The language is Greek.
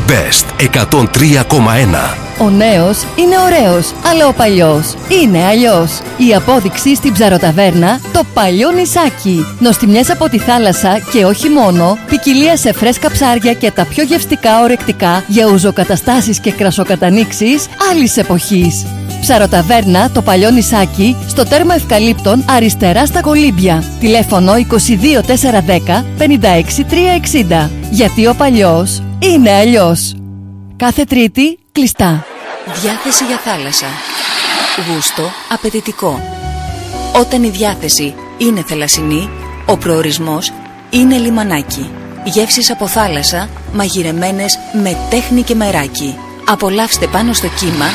Best 103,1. Ο νέος είναι ωραίος, αλλά ο παλιός είναι αλλιώς. Η απόδειξη στην Ψαροταβέρνα, το παλιό νησάκι. Νοστιμιές από τη θάλασσα και όχι μόνο, ποικιλία σε φρέσκα ψάρια και τα πιο γευστικά ορεκτικά για ουζοκαταστάσεις και κρασοκατανίξεις άλλης εποχής. Ψαροταβέρνα, το παλιό νησάκι, στο τέρμα Ευκαλύπτων, αριστερά στα Κολύμπια. Τηλέφωνο 22 410 56 360. Γιατί ο παλιός είναι αλλιώς. Κάθε Τρίτη κλειστά. Διάθεση για θάλασσα. Γούστο απαιτητικό. Όταν η διάθεση είναι θαλασσινή, ο προορισμός είναι λιμανάκι. Γεύσεις από θάλασσα, μαγειρεμένες με τέχνη και μεράκι. Απολαύστε πάνω στο κύμα